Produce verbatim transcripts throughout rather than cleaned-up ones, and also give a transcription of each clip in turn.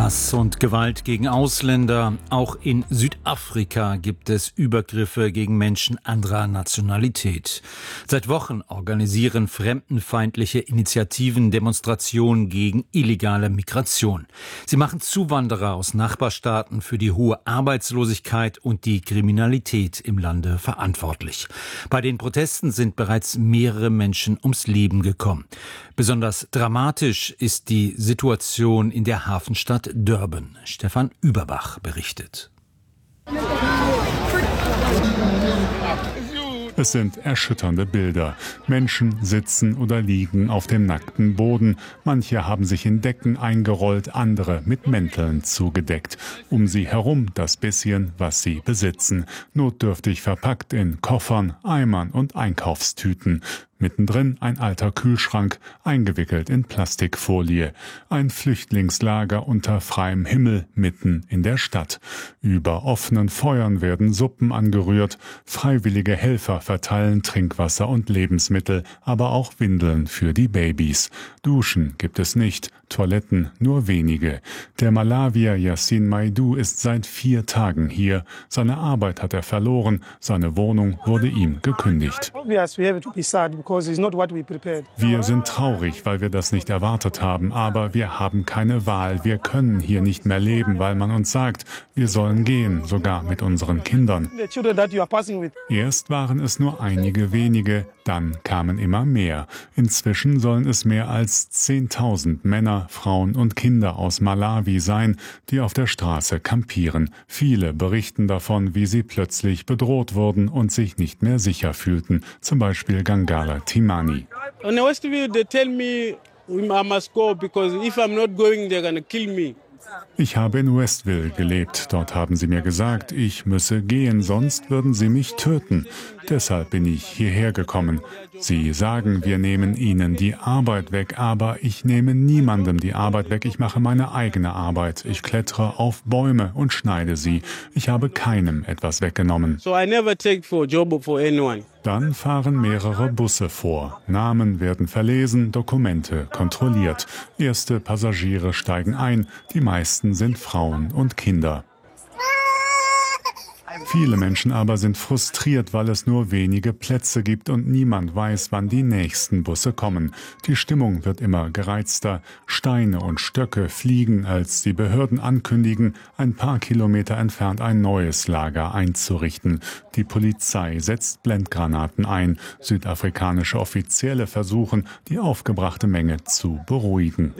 Hass und Gewalt gegen Ausländer. Auch in Südafrika gibt es Übergriffe gegen Menschen anderer Nationalität. Seit Wochen organisieren fremdenfeindliche Initiativen Demonstrationen gegen illegale Migration. Sie machen Zuwanderer aus Nachbarstaaten für die hohe Arbeitslosigkeit und die Kriminalität im Lande verantwortlich. Bei den Protesten sind bereits mehrere Menschen ums Leben gekommen. Besonders dramatisch ist die Situation in der Hafenstadt Durban. Stefan Überbach berichtet. Es sind erschütternde Bilder. Menschen sitzen oder liegen auf dem nackten Boden. Manche haben sich in Decken eingerollt, andere mit Mänteln zugedeckt. Um sie herum das bisschen, was sie besitzen. Notdürftig verpackt in Koffern, Eimern und Einkaufstüten. Mittendrin ein alter Kühlschrank, eingewickelt in Plastikfolie. Ein Flüchtlingslager unter freiem Himmel mitten in der Stadt. Über offenen Feuern werden Suppen angerührt. Freiwillige Helfer verteilen Trinkwasser und Lebensmittel, aber auch Windeln für die Babys. Duschen gibt es nicht, Toiletten nur wenige. Der Malawier Yasin Maidu ist seit vier Tagen hier. Seine Arbeit hat er verloren, seine Wohnung wurde ihm gekündigt. Wir sind traurig, weil wir das nicht erwartet haben, aber wir haben keine Wahl. Wir können hier nicht mehr leben, weil man uns sagt, wir sollen gehen, sogar mit unseren Kindern. Erst waren es nur einige wenige, dann kamen immer mehr. Inzwischen sollen es mehr als zehntausend Männer, Frauen und Kinder aus Malawi sein, die auf der Straße kampieren. Viele berichten davon, wie sie plötzlich bedroht wurden und sich nicht mehr sicher fühlten. Zum Beispiel Gangala Timani. On the Westview, they tell me I must go because if I'm not going, they're gonna kill me. Ich habe in Westville gelebt. Dort haben sie mir gesagt, ich müsse gehen, sonst würden sie mich töten. Deshalb bin ich hierher gekommen. Sie sagen, wir nehmen ihnen die Arbeit weg, aber ich nehme niemandem die Arbeit weg. Ich mache meine eigene Arbeit. Ich klettere auf Bäume und schneide sie. Ich habe keinem etwas weggenommen. So I never take for a job for anyone. Dann fahren mehrere Busse vor. Namen werden verlesen, Dokumente kontrolliert. Erste Passagiere steigen ein. Die meisten sind Frauen und Kinder. Viele Menschen aber sind frustriert, weil es nur wenige Plätze gibt und niemand weiß, wann die nächsten Busse kommen. Die Stimmung wird immer gereizter. Steine und Stöcke fliegen, als die Behörden ankündigen, ein paar Kilometer entfernt ein neues Lager einzurichten. Die Polizei setzt Blendgranaten ein. Südafrikanische Offizielle versuchen, die aufgebrachte Menge zu beruhigen.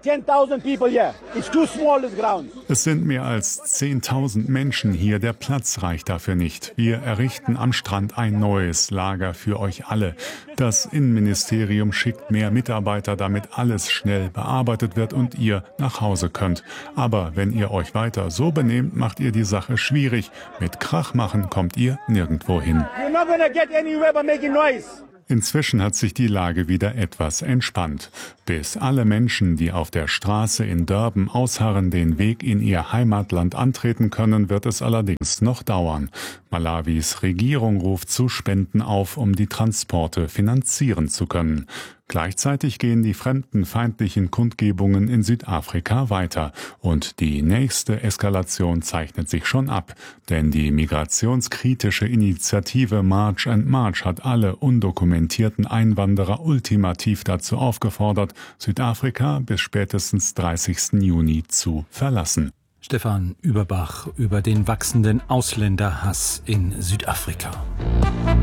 Es sind mehr als zehntausend Menschen hier. Der Platz reicht dafür nicht. Wir errichten am Strand ein neues Lager für euch alle. Das Innenministerium schickt mehr Mitarbeiter, damit alles schnell bearbeitet wird und ihr nach Hause könnt. Aber wenn ihr euch weiter so benehmt, macht ihr die Sache schwierig. Mit Krach machen kommt ihr nirgendwo hin. Inzwischen hat sich die Lage wieder etwas entspannt. Bis alle Menschen, die auf der Straße in Durban ausharren, den Weg in ihr Heimatland antreten können, wird es allerdings noch dauern. Malawis Regierung ruft zu Spenden auf, um die Transporte finanzieren zu können. Gleichzeitig gehen die fremdenfeindlichen Kundgebungen in Südafrika weiter. Und die nächste Eskalation zeichnet sich schon ab. Denn die migrationskritische Initiative March and March hat alle undokumentierten Einwanderer ultimativ dazu aufgefordert, Südafrika bis spätestens dreißigsten Juni zu verlassen. Stefan Überbach über den wachsenden Ausländerhass in Südafrika.